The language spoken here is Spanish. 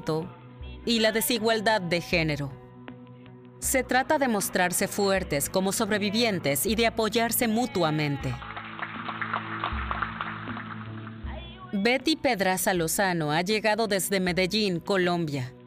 maltrato y la desigualdad de género. Se trata de mostrarse fuertes como sobrevivientes y de apoyarse mutuamente. Betty Pedraza Lozano ha llegado desde Medellín, Colombia.